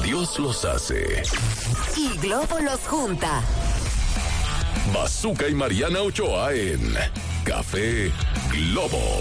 Dios los hace y Globo los junta. Bazooka y Mariana Ochoa en Café Globo.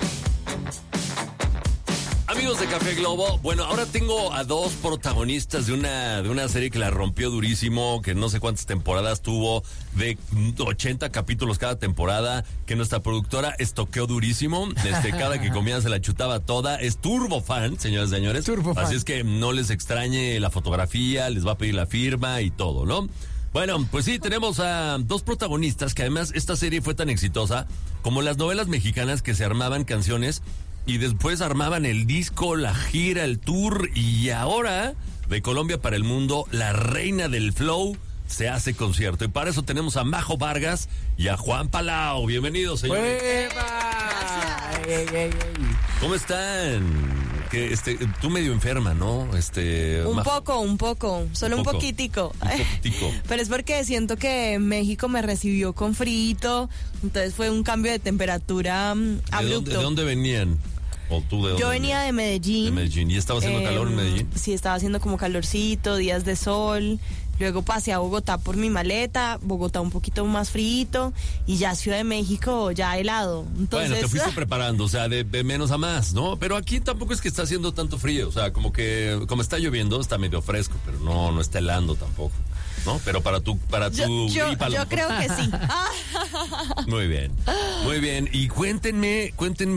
Amigos de Café Globo, bueno, ahora tengo a dos protagonistas de una serie que la rompió durísimo, que no sé cuántas temporadas tuvo, de 80 capítulos cada temporada, que nuestra productora estoqueó durísimo, cada que comía se la chutaba toda, es turbo fan, señores y señores. Turbo fan. Así es que no les extrañe la fotografía, les va a pedir la firma y todo, ¿no? Bueno, pues sí, tenemos a dos protagonistas que además esta serie fue tan exitosa como las novelas mexicanas que se armaban canciones y después armaban el disco, la gira, el tour, y ahora, de Colombia para el mundo, la reina del flow se hace concierto. Y para eso tenemos a Majo Vargas y a Juan Palau. Bienvenidos, señores. ¿Cómo están? Que tú medio enferma, ¿no? Un poco, solo un poquitico. Pero es porque siento que México me recibió con frío, entonces fue un cambio de temperatura abrupto. ¿De dónde venían? ¿O tú de dónde Yo venía de Medellín. De Medellín. ¿Y estaba haciendo calor en Medellín? Sí, estaba haciendo como calorcito, días de sol. Luego pasé a Bogotá por mi maleta, Bogotá un poquito más frío, y ya Ciudad de México ya helado. Entonces, bueno, te fuiste preparando, o sea, de menos a más, ¿no? Pero aquí tampoco es que está haciendo tanto frío, o sea, como está lloviendo, está medio fresco, pero no está helando tampoco, ¿no? Pero para tu yo creo que sí. Muy bien. Y cuéntenme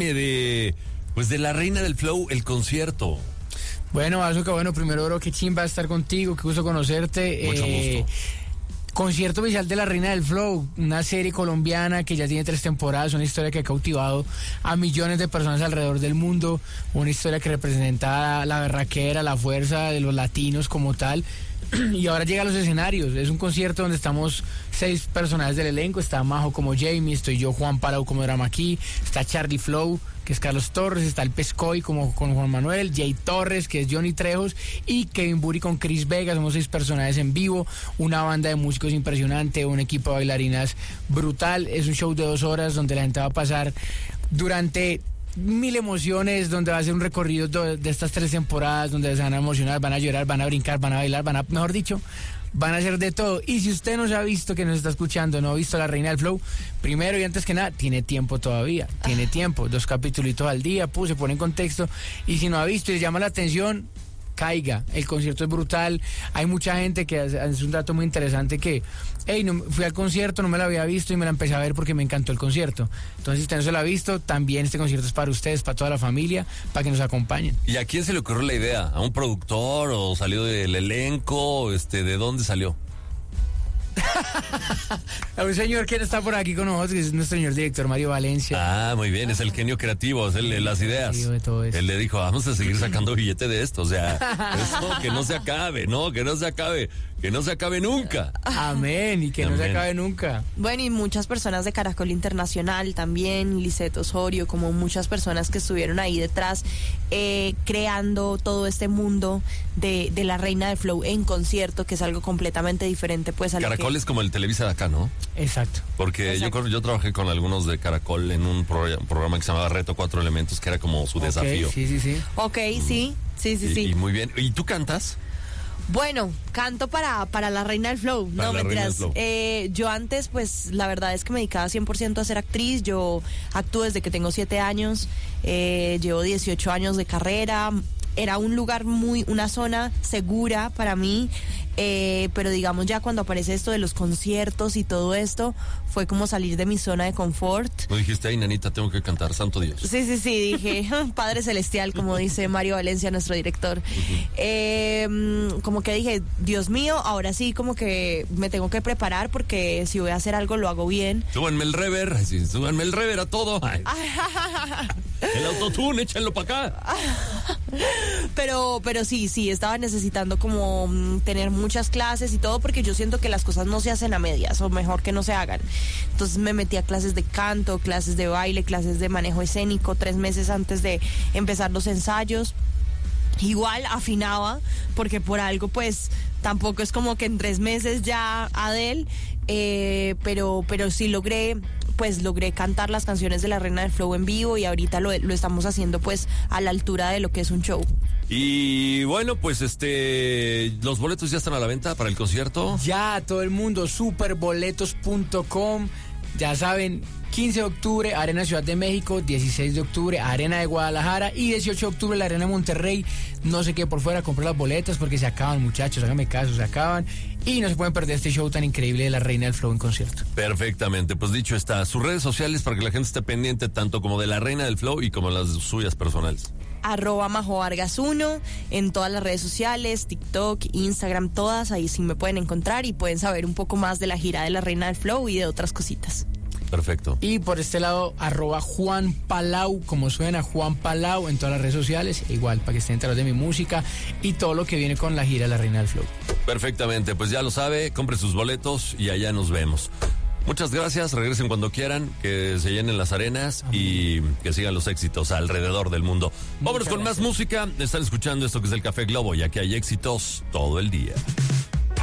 de la reina del flow, el concierto. Bueno, Bazooka, primero, bro, qué chimba estar contigo, qué gusto conocerte. Mucho gusto. Concierto oficial de la Reina del Flow, una serie colombiana que ya tiene 3 temporadas, una historia que ha cautivado a millones de personas alrededor del mundo, una historia que representa la berraquera, la fuerza de los latinos como tal. Y ahora llega a los escenarios. Es un concierto donde estamos 6 personajes del elenco. Está Majo como Jamie, estoy yo, Juan Palau como Drama Key, está Charlie Flow, que es Carlos Torres, está el Pescoy como con Juan Manuel, Jay Torres, que es Johnny Trejos, y Kevin Buri con Chris Vega. Somos 6 personajes en vivo, una banda de músicos impresionante, un equipo de bailarinas brutal. Es un show de 2 horas donde la gente va a pasar durante 1000 emociones, donde va a ser un recorrido de estas 3 temporadas, donde se van a emocionar, van a llorar, van a brincar, van a bailar, mejor dicho, van a hacer de todo. Y si usted no se ha visto, que nos está escuchando, no ha visto La Reina del Flow, primero y antes que nada, tiene tiempo todavía, tiene tiempo, 2 capítulos al día, se pone en contexto, y si no ha visto y le llama la atención, caiga, el concierto es brutal. Hay mucha gente que hace un dato muy interesante que, fui al concierto, no me lo había visto y me la empecé a ver porque me encantó el concierto. Entonces, si usted no se lo ha visto, también este concierto es para ustedes, para toda la familia, para que nos acompañen. ¿Y a quién se le ocurrió la idea? ¿A un productor o salió del elenco? ¿De dónde salió? A un señor que está por aquí con nosotros, que es nuestro señor director Mario Valencia. Ah, muy bien, es el genio creativo, es el de las ideas. De todo eso. Él le dijo, vamos a seguir sacando billete de esto, o sea, eso, que no se acabe, que no se acabe nunca. Amén, y que Amén. no se acabe nunca. Bueno, y muchas personas de Caracol Internacional también, Lisette Osorio, como muchas personas que estuvieron ahí detrás, creando todo este mundo de la Reina del Flow en concierto, que es algo completamente diferente, pues, a Caracol es como el Televisa de acá, ¿no? Exacto. Porque Exacto. yo trabajé con algunos de Caracol en un programa que se llamaba Reto 4 Elementos, que era como su desafío. Sí. Ok, sí. Y muy bien. ¿Y tú cantas? Bueno, canto para la Reina del Flow. Para no, la Reina mentiras. del Flow. Yo antes, pues, la verdad es que me dedicaba 100% a ser actriz. Yo actúo desde que tengo 7 años. Llevo 18 años de carrera. Era un lugar una zona segura para mí. Pero digamos, ya cuando aparece esto de los conciertos y todo esto, fue como salir de mi zona de confort. ¿No dijiste, ay, nanita, tengo que cantar, santo Dios? Sí, dije, Padre Celestial, como dice Mario Valencia, nuestro director. Como que dije, Dios mío, ahora sí, como que me tengo que preparar, porque si voy a hacer algo, lo hago bien. Súbanme el rever a todo. Ay. El autotune, échenlo para acá. Pero sí, estaba necesitando como tener muchas clases y todo, porque yo siento que las cosas no se hacen a medias, o mejor que no se hagan. Entonces me metí a clases de canto, clases de baile, clases de manejo escénico, 3 meses antes de empezar los ensayos. Igual afinaba, porque por algo pues tampoco es como que en 3 meses ya Adele, pero sí logré cantar las canciones de la Reina del Flow en vivo, y ahorita lo estamos haciendo pues a la altura de lo que es un show. Y bueno, pues los boletos ya están a la venta para el concierto. Ya, todo el mundo, superboletos.com. Ya saben, 15 de octubre, Arena Ciudad de México, 16 de octubre, Arena de Guadalajara y 18 de octubre, la Arena de Monterrey. No se quede por fuera, comprar las boletas porque se acaban, muchachos, háganme caso, se acaban. Y no se pueden perder este show tan increíble de la Reina del Flow en concierto. Perfectamente, pues dicho está, sus redes sociales para que la gente esté pendiente tanto como de la Reina del Flow y como las suyas personales. @MajoVargas1 en todas las redes sociales, TikTok, Instagram, todas, ahí sí me pueden encontrar y pueden saber un poco más de la gira de la Reina del Flow y de otras cositas. Perfecto. Y por este lado, @Juan Palau, como suena, Juan Palau en todas las redes sociales, igual para que estén enterados de mi música y todo lo que viene con la gira de la Reina del Flow. Perfectamente, pues ya lo sabe, compre sus boletos y allá nos vemos. Muchas gracias, regresen cuando quieran, que se llenen las arenas y que sigan los éxitos alrededor del mundo. Vámonos con más música, están escuchando esto que es el Café Globo, ya que hay éxitos todo el día.